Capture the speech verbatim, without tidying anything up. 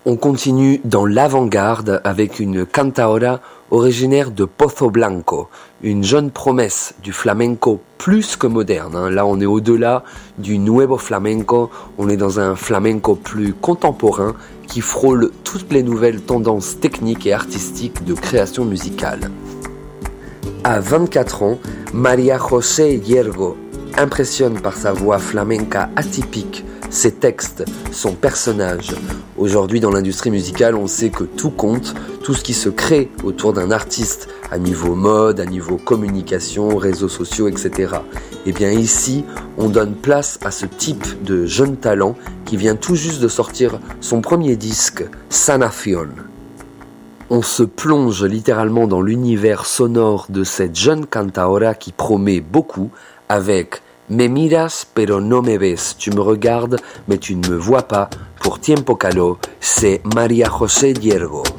On continue dans l'avant-garde avec une cantaora originaire de Pozo Blanco, une jeune promesse du flamenco plus que moderne. Hein. Là, on est au-delà du nuevo flamenco, on est dans un flamenco plus contemporain qui frôle toutes les nouvelles tendances techniques et artistiques de création musicale. À vingt-quatre ans, María José Hiergo impressionne par sa voix flamenca atypique, ses textes, son personnage. Aujourd'hui, dans l'industrie musicale, on sait que tout compte, tout ce qui se crée autour d'un artiste, à niveau mode, à niveau communication, réseaux sociaux, et cetera. Et bien ici, on donne place à ce type de jeune talent qui vient tout juste de sortir son premier disque, Sanación. On se plonge littéralement dans l'univers sonore de cette jeune cantaora qui promet beaucoup avec Me miras pero no me ves, tu me regardes mais tu ne me vois pas, pour Tiempo Caló, c'est María José Hiergo.